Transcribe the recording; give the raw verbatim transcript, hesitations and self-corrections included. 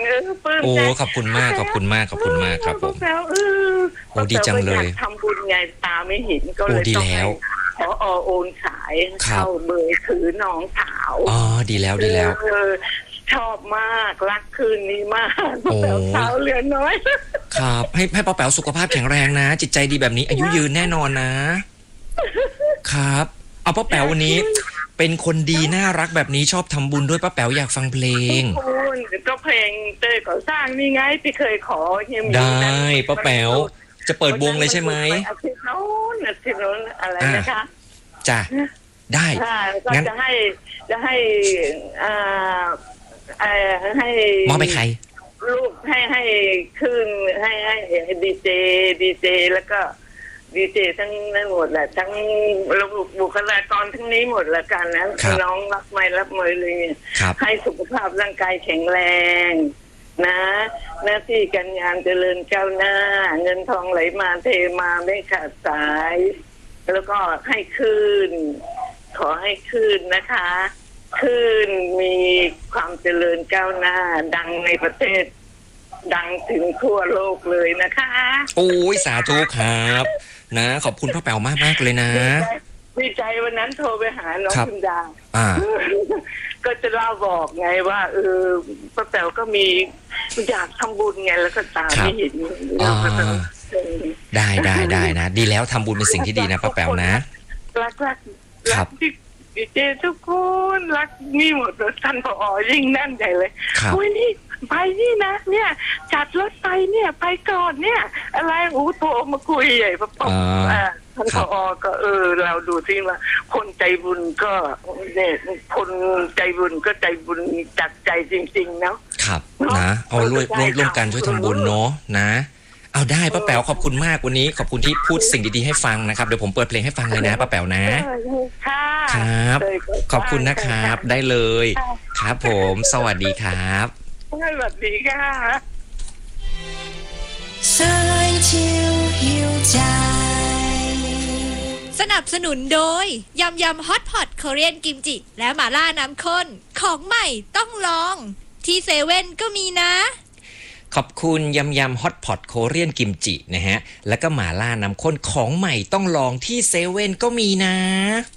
เออปลื้มโอ้ใจขอบคุณมากขอบคุณมากขอบคุณมากครับผมแล้วเออโอ้ดีจังเลยทำบุญไงตาไม่เห็นก็เลยต้องให้ขอโอนสายเข้าเบอร์ถือน้องสาวอ๋อดีแล้วดีแล้วชอบมากรักคืนนี้มากป้าแป๋วสาวเหลือน้อยครับให้ให้ป้าแป๋วสุขภาพแข็งแรงนะจิตใจดีแบบนี้อายุยืนแน่นอนนะครับเอาป้าแป๋ววันนี้เป็นคนดีน่ารักแบบนี้ชอบทำบุญด้วยป้าแป๋วอยากฟังเพลงก็เพลงเตยก่อสร้างนี่ไงที่เคยขอเฮียมีได้ป้าแป๋วจะเปิดวงเลยใช่ไหมอาทิตย์โน้นอาทิตย์โน้นอะไรนะคะจ้ะได้ก็จะให้จะให้อ่าให้มอบไปใครลูกให้ให้ขึ้นให้ให้ดีเจดีเจแล้วก็ดีเจทั้งนั้นหมดแหละทั้งระบบบุคลากรทั้งนี้หมดละกันนะน้องรับไม่รับมือเลยให้สุขภาพร่างกายแข็งแรงนะหน้าที่การงานเจริญก้าวหน้าเงินทองไหลมาเทมาไม่ขาดสายแล้วก็ให้ขึ้นขอให้ขึ้นนะคะขึ้นมีความเจริญก้าวหน้าดังในประเทศดังถึงทั่วโลกเลยนะคะโอ้ยสาธุครับนะขอบคุณป้าแป๋วมากมากเลยนะดีใจวันนั้นโทรไปหาน้องคุณดาก็จะเล่าบอกไงว่าเออป้าแป๋วก็มีอยากทำบุญไงแล้วก็ตาไม่เห็นได้ได้ได้นะดีแล้วทำบุญเป็นสิ่งที่ดีนะป้าแป๋วนะรักรักรักที่ดีเจทุกคนรักนี่หมดท่านผอยิ่งแน่นใหญ่เลยโอ้ยนี่ไปนี่นะเนี่ยจัดรถไปเนี่ยไปก่อนเนี่ยอะไรอู้โทรมาคุยใหญ่ปะป๊อท่านผอก็เออเราดูที่ว่าคนใจบุญก็เนี่ยคนใจบุญก็ใจบุญจัดใจจริงๆเนาะครับนะเอาร่วมร่วมกันช่วยทำบุญเนาะนะเอาได้ป้าแป๋วขอบคุณมากวันนี้ขอบคุณที่พูดสิ่งดีๆให้ฟังนะครับเดี๋ยวผมเปิดเพลงให้ฟังเลยนะป้าแป๋วนะครับขอบคุณนะครับได้เลยครับผมสวัสดีครับสวัสดีค่ะสนับสนุนโดยยำยำฮอตพอตเกาหลีกิมจิและหม่าล่าน้ำข้นของใหม่ต้องลองที่เซเว่นก็มีนะขอบคุณยำยำฮอตพอตโคเรียนกิมจินะฮะแล้วก็หม่าล่าน้ำข้นของใหม่ต้องลองที่เซเว่นก็มีนะ